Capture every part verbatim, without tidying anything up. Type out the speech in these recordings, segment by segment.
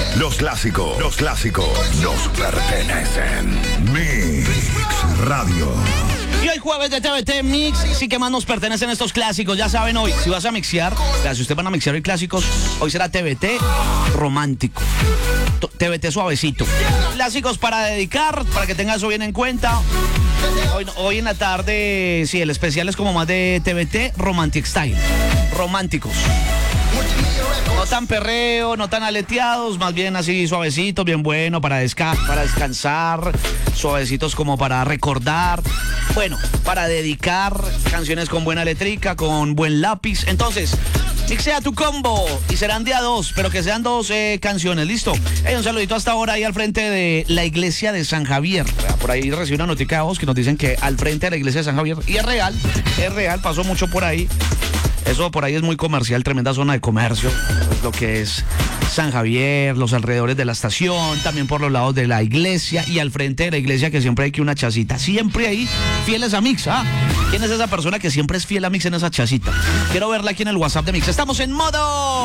Los clásicos, los clásicos nos pertenecen. Mix Radio. Y hoy jueves de T V T Mix, sí que más nos pertenecen estos clásicos. Ya saben hoy, si vas a mixear, o sea, si ustedes van a mixear hoy clásicos, hoy será T V T romántico, T V T suavecito. Clásicos para dedicar, para que tengas eso bien en cuenta. Hoy, hoy en la tarde, sí, el especial es como más de T V T Romantic Style, románticos. No tan perreo, no tan aleteados, más bien así suavecitos, bien bueno para, desca para descansar, suavecitos como para recordar, bueno, para dedicar, canciones con buena letrica, con buen lápiz. Entonces, mixea tu combo y serán día dos, pero que sean dos eh, canciones, ¿listo? Hey, un saludito hasta ahora ahí al frente de la iglesia de San Javier. Por ahí recibí una noticia de voz que nos dicen que al frente de la iglesia de San Javier, y es real, es real, pasó mucho por ahí. Eso por ahí es muy comercial, tremenda zona de comercio, pues lo que es San Javier, los alrededores de la estación, también por los lados de la iglesia y al frente de la iglesia que siempre hay que una chacita, siempre ahí fieles a Mix, ¿ah? ¿Quién es esa persona que siempre es fiel a Mix en esa chacita? Quiero verla aquí en el WhatsApp de Mix. Estamos en modo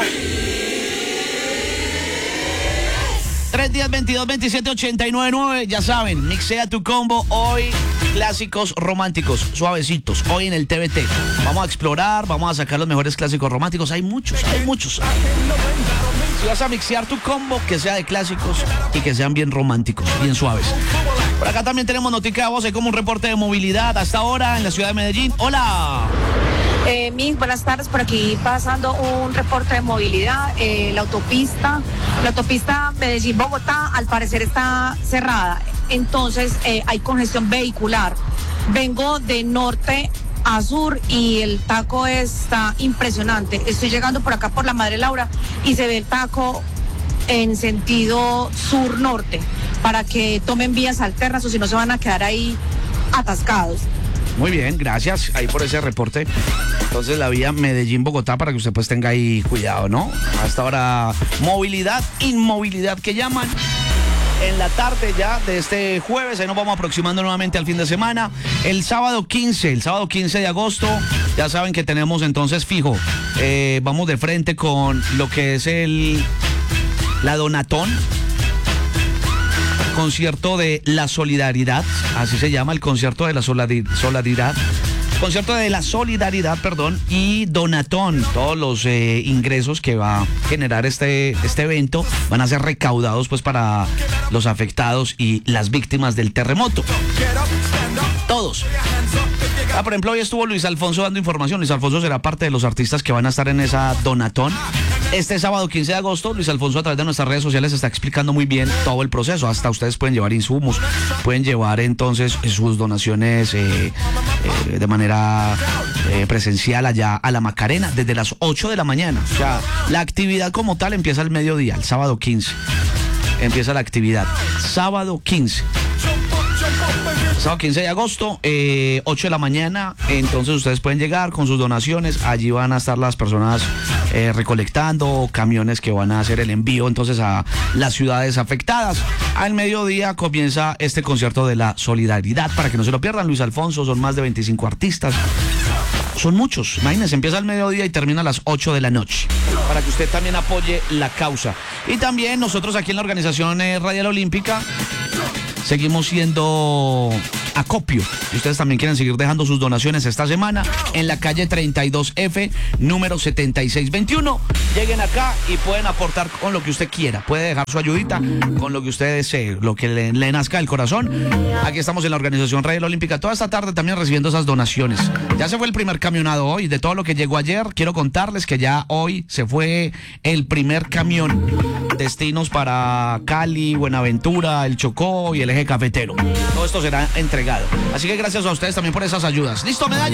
tres diez, veintidós, veintisiete, ochenta y nueve, nueve. Ya saben, mixea tu combo hoy. Clásicos románticos, suavecitos, hoy en el T V T. Vamos a explorar, vamos a sacar los mejores clásicos románticos. Hay muchos, hay muchos. Si vas a mixear tu combo, que sea de clásicos y que sean bien románticos, bien suaves. Por acá también tenemos noticia de voz, hay como un reporte de movilidad hasta ahora en la ciudad de Medellín. ¡Hola! Eh, Mix, buenas tardes, por aquí pasando un reporte de movilidad. Eh, la autopista, la autopista Medellín-Bogotá al parecer está cerrada, entonces eh, hay congestión vehicular. Vengo de norte a sur y el taco está impresionante. Estoy llegando por acá por la Madre Laura y se ve el taco en sentido sur-norte, para que tomen vías alternas o si no se van a quedar ahí atascados. Muy bien, gracias ahí por ese reporte. Entonces la vía Medellín-Bogotá para que usted pues tenga ahí cuidado, ¿no? Hasta ahora movilidad, inmovilidad que llaman. En la tarde ya de este jueves, ahí nos vamos aproximando nuevamente al fin de semana. El sábado quince, el sábado quince de agosto, ya saben que tenemos entonces fijo. Eh, vamos de frente con lo que es el la Donatón. Concierto de la solidaridad, así se llama el concierto de la solidaridad, concierto de la solidaridad, perdón, y Donatón. Todos los eh, ingresos que va a generar este, este evento van a ser recaudados pues para los afectados y las víctimas del terremoto. Todos. Ah, por ejemplo, hoy estuvo Luis Alfonso dando información. Luis Alfonso será parte de los artistas que van a estar en esa Donatón. Este sábado quince de agosto, Luis Alfonso a través de nuestras redes sociales está explicando muy bien todo el proceso. Hasta ustedes pueden llevar insumos, pueden llevar entonces sus donaciones eh, eh, de manera eh, presencial allá a la Macarena desde las ocho de la mañana. O sea, la actividad como tal empieza al mediodía, el sábado quince. Empieza la actividad, sábado quince. Sábado quince de agosto, eh, ocho de la mañana, entonces ustedes pueden llegar con sus donaciones, allí van a estar las personas eh, recolectando, camiones que van a hacer el envío entonces a las ciudades afectadas. Al mediodía comienza este concierto de la solidaridad, para que no se lo pierdan. Luis Alfonso, son más de veinticinco artistas, son muchos, imagínense, empieza al mediodía y termina a las ocho de la noche, para que usted también apoye la causa. Y también nosotros aquí en la organización eh, Radial Olímpica seguimos siendo acopio. Y ustedes también quieren seguir dejando sus donaciones esta semana en la calle treinta y dos F, número setenta y seis veintiuno. Lleguen acá y pueden aportar con lo que usted quiera. Puede dejar su ayudita con lo que usted desee, lo que le, le nazca del corazón. Aquí estamos en la organización Radial Olímpica toda esta tarde también recibiendo esas donaciones. Ya se fue el primer camionado hoy. De todo lo que llegó ayer, quiero contarles que ya hoy se fue el primer camión. Destinos para Cali, Buenaventura, el Chocó y el eje cafetero. Todo esto será entregado. Así que gracias a ustedes también por esas ayudas. ¿Listo, medalla?